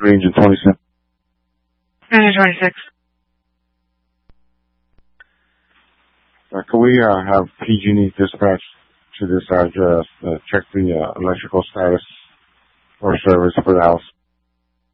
Engine 26. Engine 26. Can we have PG&E dispatch to this address, check the electrical status or service for the house?